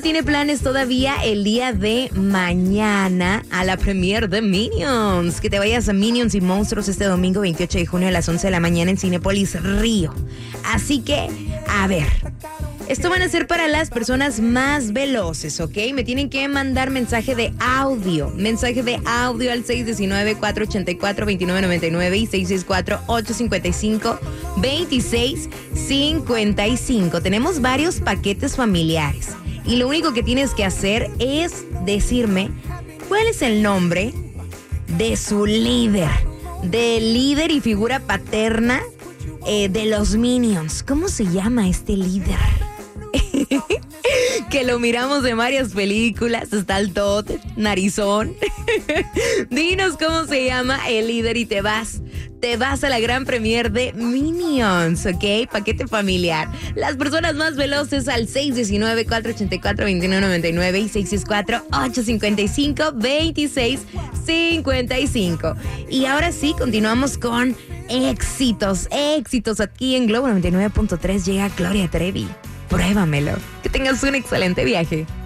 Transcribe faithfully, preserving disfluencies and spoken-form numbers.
Tiene planes todavía el día de mañana a la premiere de Minions. Que te vayas a Minions y Monstruos este domingo veintiocho de junio a las once de la mañana en Cinépolis Río. Así que, a ver, esto van a ser para las personas más veloces, ¿ok? Me tienen que mandar mensaje de audio. Mensaje de audio al seis uno nueve, cuatro ocho cuatro, dos nueve nueve nueve y seis seis cuatro, ocho cinco cinco, dos seis cinco cinco. Tenemos varios paquetes familiares. Y lo único que tienes que hacer es decirme cuál es el nombre de su líder, del líder y figura paterna eh, de los Minions. ¿Cómo se llama este líder? Que lo miramos en varias películas, está el Todd, narizón. Dinos cómo se llama el líder y te vas. Te vas a la gran premiere de Minions, ¿ok? Paquete familiar. Las personas más veloces al seis uno nueve, cuatro ocho cuatro, dos nueve nueve nueve y seis seis cuatro, ocho cinco cinco, dos seis cinco cinco. Y ahora sí, continuamos con éxitos, éxitos. Aquí en Globo noventa y nueve punto tres llega Gloria Trevi. Pruébamelo. Que tengas un excelente viaje.